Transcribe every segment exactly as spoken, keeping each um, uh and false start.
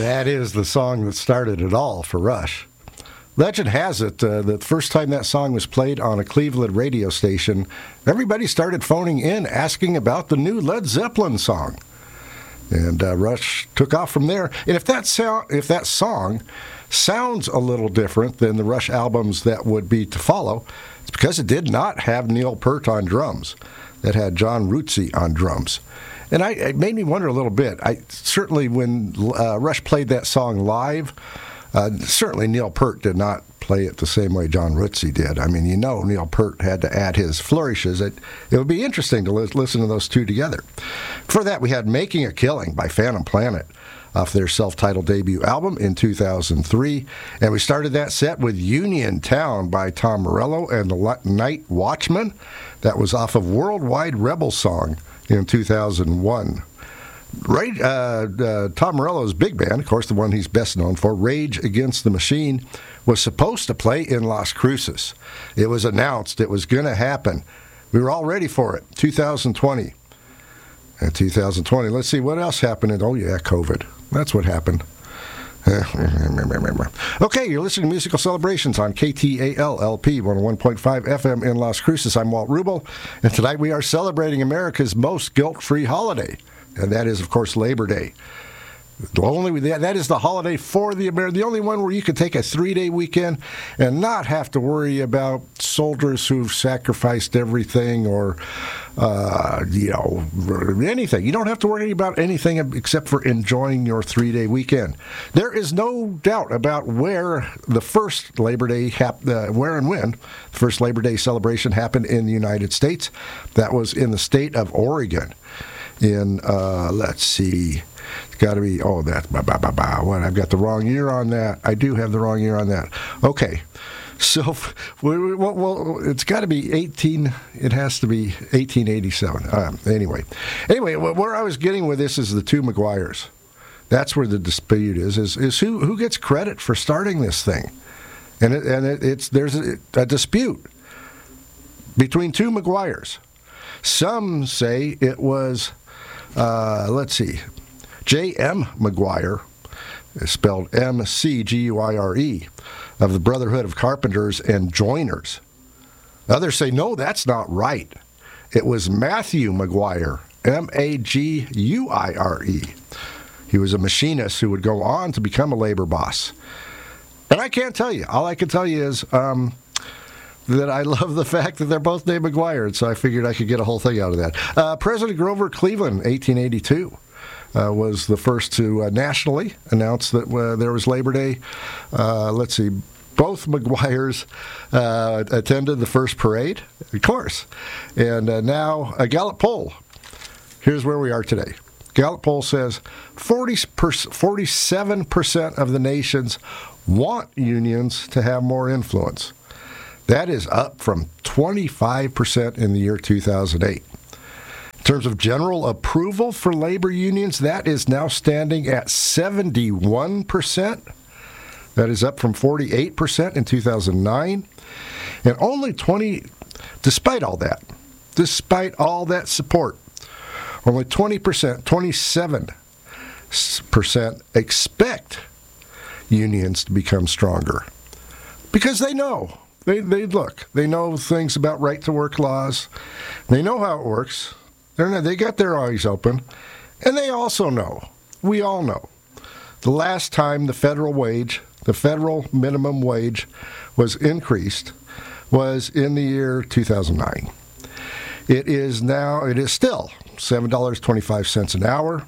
That is the song that started it all for Rush. Legend has it uh, that the first time that song was played on a Cleveland radio station, everybody started phoning in asking about the new Led Zeppelin song. And uh, Rush took off from there. And if that, so- if that song sounds a little different than the Rush albums that would be to follow, it's because it did not have Neil Peart on drums. It had John Rutsey on drums. And I, it made me wonder a little bit. I certainly, when uh, Rush played that song live, uh, certainly Neil Peart did not play it the same way John Rutsey did. I mean, you know Neil Peart had to add his flourishes. It, it would be interesting to li- listen to those two together. For that, we had Making a Killing by Phantom Planet off their self-titled debut album in two thousand three. And we started that set with Union Town by Tom Morello and the Night Watchman. That was off of Worldwide Rebel Song in two thousand one. Right, uh, uh, Tom Morello's big band, of course, the one he's best known for, Rage Against the Machine, was supposed to play in Las Cruces. It was announced it was going to happen. We were all ready for it. two thousand twenty. And two thousand twenty. Let's see what else happened. Oh, yeah, COVID. That's what happened. Okay, you're listening to Musical Celebrations on K T A L L P one oh one point five F M in Las Cruces. I'm Walt Rubel, and tonight we are celebrating America's most guilt-free holiday, and that is, of course, Labor Day. The only that is the holiday for the Amer- the only one where you can take a three-day weekend and not have to worry about soldiers who've sacrificed everything or uh, you know anything. You don't have to worry about anything except for enjoying your three-day weekend. There is no doubt about where the first Labor Day hap- uh, where and when the first Labor Day celebration happened in the United States. That was in the state of Oregon. In uh, let's see. It's got to be, oh, that, bah, bah, bah, bah. What, I've got the wrong year on that. I do have the wrong year on that. Okay. So, well, well it's got to be eighteen, it has to be eighteen eighty-seven. Um, anyway. Anyway, where I was getting with this is the two McGuires. That's where the dispute is, is, is who, who gets credit for starting this thing. And, it, and it, it's there's a, a dispute between two McGuires. Some say it was, uh, let's see, J M McGuire, spelled M C G U I R E, of the Brotherhood of Carpenters and Joiners. Others say, no, that's not right. It was Matthew McGuire, M A G U I R E. He was a machinist who would go on to become a labor boss. And I can't tell you. All I can tell you is um, that I love the fact that they're both named McGuire, and so I figured I could get a whole thing out of that. Uh, President Grover Cleveland, eighteen eighty-two. Uh, was the first to uh, nationally announce that uh, there was Labor Day. Uh, let's see, both McGuires uh, attended the first parade, of course. And uh, now a Gallup poll. Here's where we are today. Gallup poll says forty percent, forty-seven percent of the nations want unions to have more influence. That is up from twenty-five percent in the year two thousand eight. In terms of general approval for labor unions, that is now standing at seventy-one percent. That is up from forty-eight percent in two thousand nine. And only twenty, despite all that, despite all that support, only twenty percent, twenty-seven percent expect unions to become stronger. Because they know. They, they look, they know things about right-to-work laws. They know how it works. They're, they got their eyes open. And they also know, we all know, the last time the federal wage, the federal minimum wage was increased was in the year two thousand nine. It is now, it is still seven dollars and twenty-five cents an hour.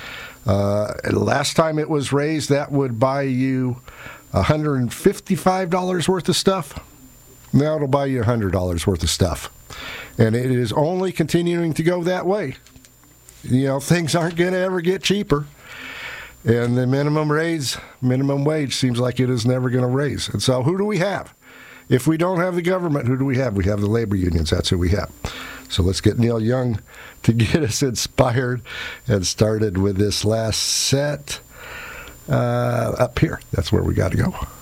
Uh, last time it was raised, that would buy you one hundred fifty-five dollars worth of stuff. Now it'll buy you one hundred dollars worth of stuff. And it is only continuing to go that way. You know, things aren't going to ever get cheaper. And the minimum raise, minimum wage seems like it is never going to raise. And so who do we have? If we don't have the government, who do we have? We have the labor unions. That's who we have. So let's get Neil Young to get us inspired and started with this last set uh, up here. That's where we got to go.